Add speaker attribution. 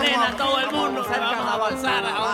Speaker 1: ordena todo el mundo. Vamos a avanzar ahora.